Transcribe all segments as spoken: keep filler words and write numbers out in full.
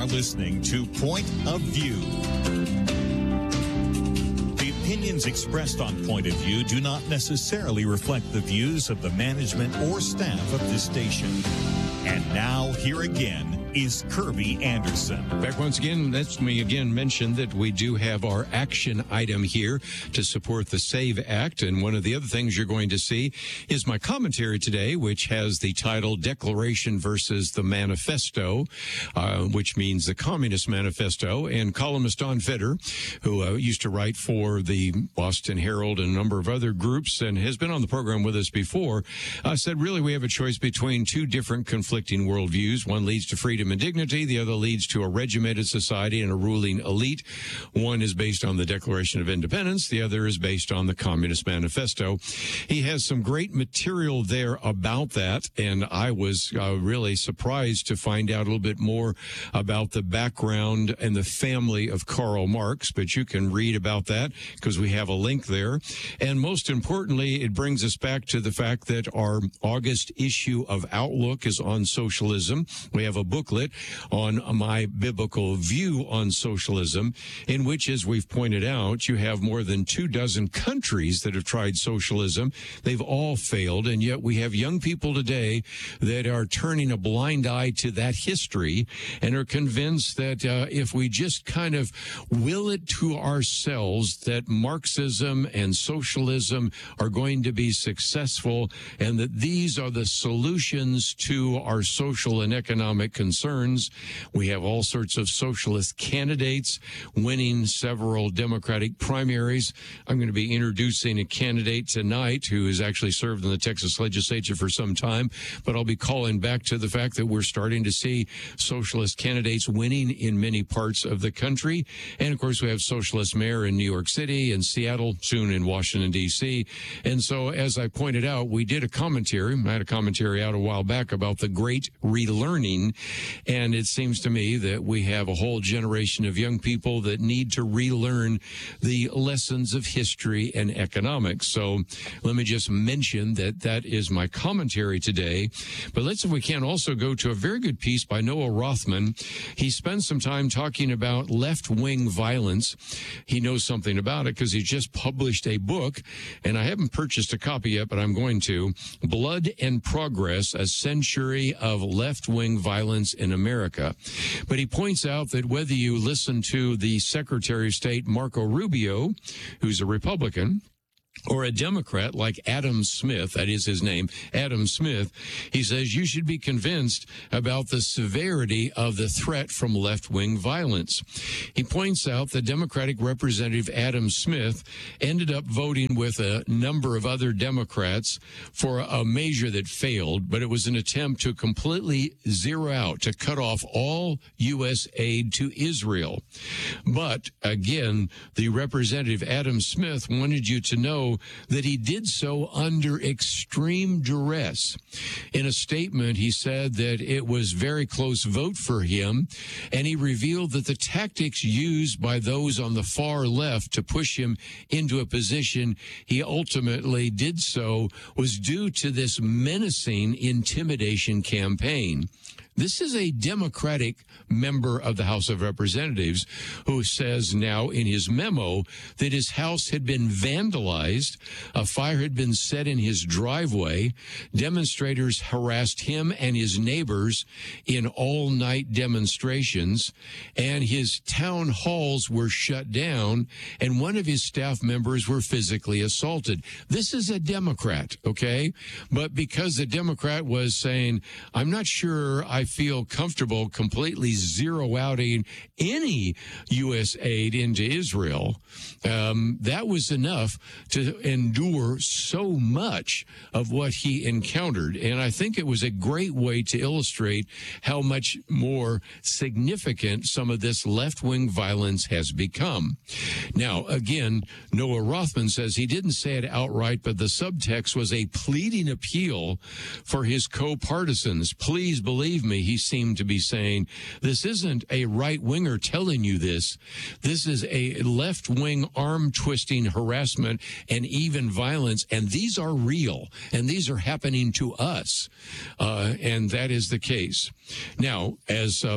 are listening to Point of View. The opinions expressed on Point of View do not necessarily reflect the views of the management or staff of this station. And now, here again is Kirby Anderson. Back once again, let me again mention that we do have our action item here to support the SAVE Act. And one of the other things you're going to see is my commentary today, which has the title Declaration versus the Manifesto, uh, which means the Communist Manifesto. And columnist Don Fetter, who uh, used to write for the Boston Herald and a number of other groups and has been on the program with us before, uh, said really we have a choice between two different conflicting worldviews. One leads to freedom and dignity. The other leads to a regimented society and a ruling elite. One is based on the Declaration of Independence. The other is based on the Communist Manifesto. He has some great material there about that, and I was uh, really surprised to find out a little bit more about the background and the family of Karl Marx, but you can read about that because we have a link there. And most importantly, it brings us back to the fact that our August issue of Outlook is on socialism. We have a booklet on my biblical view on socialism, in which, as we've pointed out, you have more than two dozen countries that have tried socialism. They've all failed, and yet we have young people today that are turning a blind eye to that history and are convinced that uh, if we just kind of will it to ourselves that Marxism and socialism are going to be successful and that these are the solutions to our social and economic concerns. We have all sorts of socialist candidates winning several Democratic primaries. I'm going to be introducing a candidate tonight who has actually served in the Texas legislature for some time, but I'll be calling back to the fact that we're starting to see socialist candidates winning in many parts of the country. And of course, we have socialist mayor in New York City and Seattle, soon in Washington, D C. And so, as I pointed out, we did a commentary. I had a commentary out a while back about the great relearning. And it seems to me that we have a whole generation of young people that need to relearn the lessons of history and economics. So let me just mention that that is my commentary today. But let's, if we can, also go to a very good piece by Noah Rothman. He spends some time talking about left-wing violence. He knows something about it because he just published a book, and I haven't purchased a copy yet, but I'm going to. Blood and Progress, A Century of Left-Wing Violence in America. But he points out that whether you listen to the Secretary of State, Marco Rubio, who's a Republican, or a Democrat like Adam Smith, that is his name, Adam Smith, he says you should be convinced about the severity of the threat from left-wing violence. He points out that Democratic Representative Adam Smith ended up voting with a number of other Democrats for a measure that failed, but it was an attempt to completely zero out, to cut off all U S aid to Israel. But again, the Representative Adam Smith wanted you to know that he did so under extreme duress. In a statement, he said that it was very close vote for him, and he revealed that the tactics used by those on the far left to push him into a position he ultimately did so was due to this menacing intimidation campaign. This is a Democratic member of the House of Representatives who says now in his memo that his house had been vandalized, a fire had been set in his driveway, demonstrators harassed him and his neighbors in all-night demonstrations, and his town halls were shut down, and one of his staff members were physically assaulted. This is a Democrat, okay? But because the Democrat was saying, I'm not sure I feel comfortable completely zero outing any U S aid into Israel, um, that was enough to endure so much of what he encountered. And I think it was a great way to illustrate how much more significant some of this left-wing violence has become. Now, again, Noah Rothman says he didn't say it outright, but the subtext was a pleading appeal for his co-partisans. Please believe me, he seemed to be saying, this isn't a right-winger telling you this. This is a left-wing arm-twisting harassment and even violence, and these are real, and these are happening to us, uh, and that is the case. Now, as um,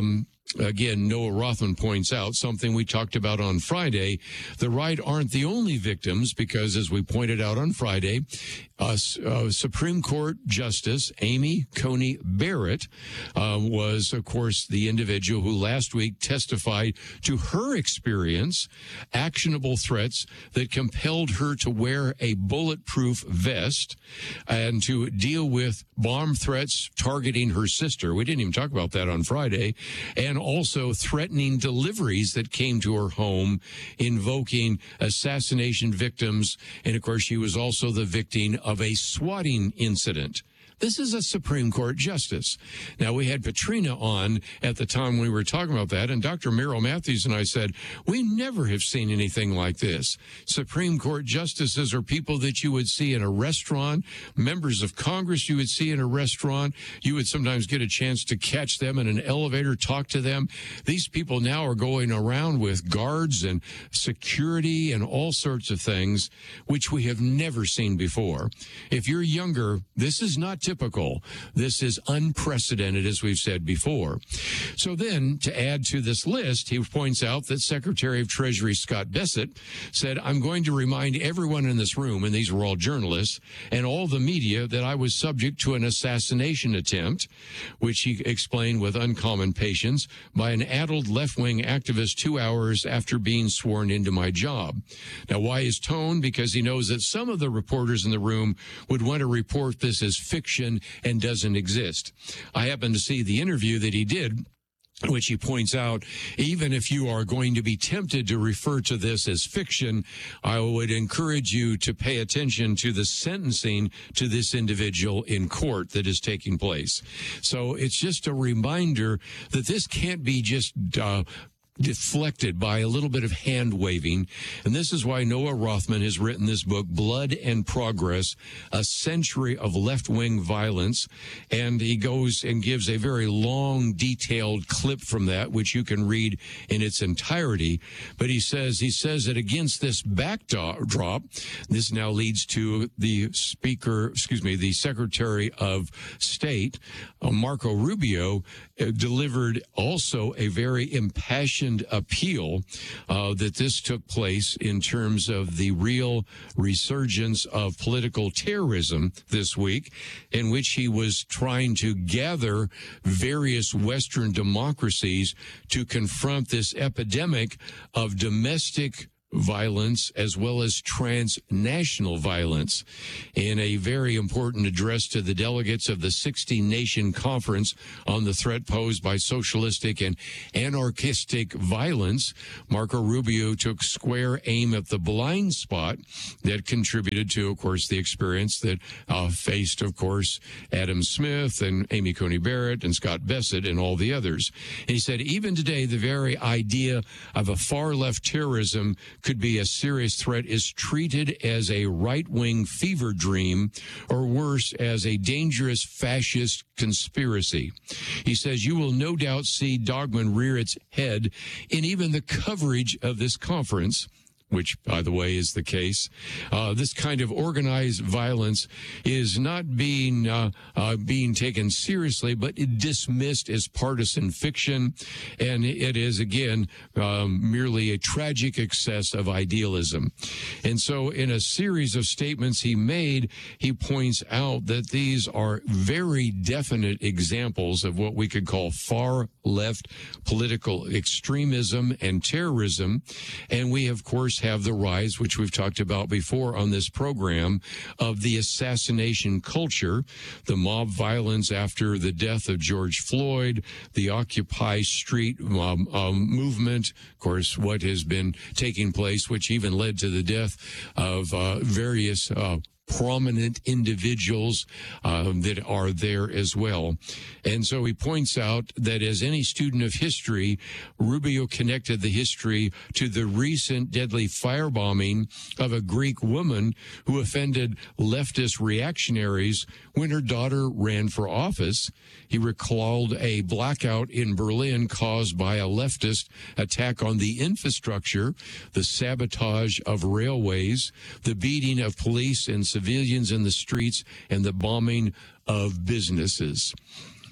Again, Noah Rothman points out something we talked about on Friday. The right aren't the only victims because, as we pointed out on Friday, uh, uh, Supreme Court Justice Amy Coney Barrett uh, was, of course, the individual who last week testified to her experience, actionable threats that compelled her to wear a bulletproof vest and to deal with bomb threats targeting her sister. We didn't even talk about that on Friday. And also threatening deliveries that came to her home, invoking assassination victims. And of course, she was also the victim of a swatting incident. This is a Supreme Court justice. Now, we had Patrina on at the time we were talking about that, and Doctor Merrill Matthews and I said, we never have seen anything like this. Supreme Court justices are people that you would see in a restaurant, members of Congress you would see in a restaurant. You would sometimes get a chance to catch them in an elevator, talk to them. These people now are going around with guards and security and all sorts of things, which we have never seen before. If you're younger, this is not typical. This is unprecedented, as we've said before. So then, to add to this list, he points out that Secretary of Treasury Scott Bessent said, I'm going to remind everyone in this room, and these were all journalists, and all the media, that I was subject to an assassination attempt, which he explained with uncommon patience, by an addled left-wing activist two hours after being sworn into my job. Now, why his tone? Because he knows that some of the reporters in the room would want to report this as fiction and doesn't exist. I happened to see the interview that he did, which he points out, even if you are going to be tempted to refer to this as fiction, I would encourage you to pay attention to the sentencing to this individual in court that is taking place. So it's just a reminder that this can't be just uh, deflected by a little bit of hand waving. And this is why Noah Rothman has written this book, Blood and Progress, A Century of Left-Wing Violence. And he goes and gives a very long, detailed clip from that, which you can read in its entirety. But he says, he says that against this backdrop, this now leads to the Speaker, excuse me, the Secretary of State, uh, Marco Rubio, uh, delivered also a very impassioned appeal uh, that this took place in terms of the real resurgence of political terrorism this week, in which he was trying to gather various Western democracies to confront this epidemic of domestic violence as well as transnational violence. In a very important address to the delegates of the sixty-nation conference on the threat posed by socialistic and anarchistic violence, Marco Rubio took square aim at the blind spot that contributed to, of course, the experience that uh, faced, of course, Adam Smith and Amy Coney Barrett and Scott Bessent and all the others. And he said, even today, the very idea of a far-left terrorism could be a serious threat is treated as a right-wing fever dream, or worse, as a dangerous fascist conspiracy. He says, you will no doubt see Dogman rear its head in even the coverage of this conference, which, by the way, is the case. Uh, this kind of organized violence is not being uh, uh, being taken seriously, but dismissed as partisan fiction, and it is, again, um, merely a tragic excess of idealism. And so in a series of statements he made, he points out that these are very definite examples of what we could call far-left political extremism and terrorism, and we, of course, have the rise, which we've talked about before on this program, of the assassination culture, the mob violence after the death of George Floyd, the Occupy Street um, um, movement, of course, what has been taking place, which even led to the death of uh, various uh, prominent individuals um, that are there as well. And so he points out that as any student of history, Rubio connected the history to the recent deadly firebombing of a Greek woman who offended leftist reactionaries when her daughter ran for office. He recalled a blackout in Berlin caused by a leftist attack on the infrastructure, the sabotage of railways, the beating of police and civilians in the streets, and the bombing of businesses.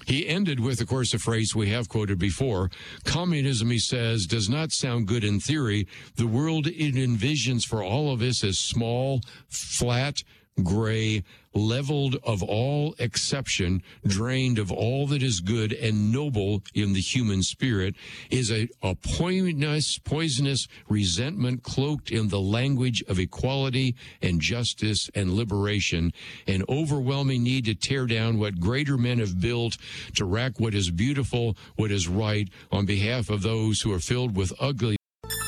He ended with, of course, a phrase we have quoted before. Communism, he says, does not sound good in theory. The world it envisions for all of us is small, flat, gray, leveled of all exception, drained of all that is good and noble in the human spirit, is a, a poisonous, poisonous resentment cloaked in the language of equality and justice and liberation, an overwhelming need to tear down what greater men have built, to wreck what is beautiful, what is right, on behalf of those who are filled with ugly.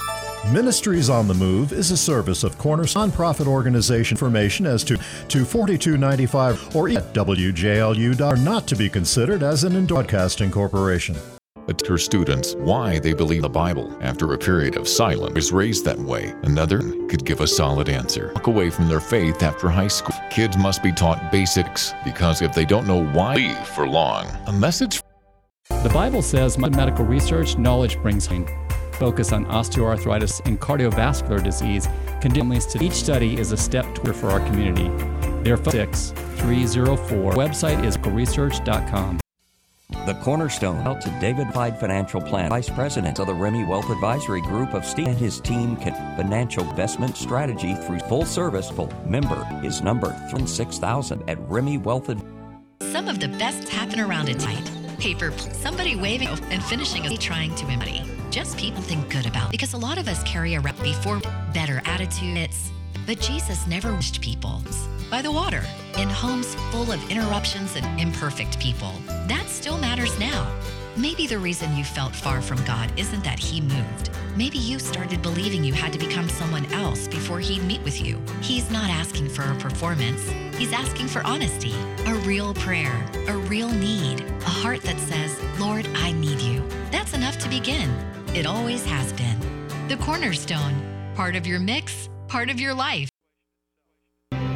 Ministries on the Move is a service of Cornerstone nonprofit organization. Information as to to forty-two ninety-five or at W J L U are not to be considered as an broadcasting corporation. Her students why they believe the Bible after a period of silence is raised that way. Another could give a solid answer. Walk away from their faith after high school. Kids must be taught basics, because if they don't know why, leave for long. A message. The Bible says medical research knowledge brings healing. Focus on osteoarthritis and cardiovascular disease. Conditions to each study is a step toward for our community. Therefore, six three zero four. Website is research dot com. The Cornerstone out to David Hyde Financial Plan, Vice President of the Remy Wealth Advisory Group of Steve and his team can financial investment strategy through full service. Full member is number six thousand at Remy Wealth Advisory. Some of the best happen around it tight. Paper, somebody waving and finishing a trying to embody. Just people think good about, because a lot of us carry around before better attitudes. But Jesus never wished people by the water in homes full of interruptions and imperfect people. That still matters now. Maybe the reason you felt far from God isn't that He moved. Maybe you started believing you had to become someone else before He'd meet with you. He's not asking for a performance. He's asking for honesty, a real prayer, a real need, a heart that says, Lord, I need you. That's enough to begin. It always has been. The Cornerstone, part of your mix, part of your life.